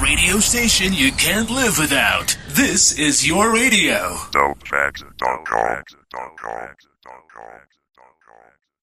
radio station you can't live without. This is your radio. Dopefacts.com.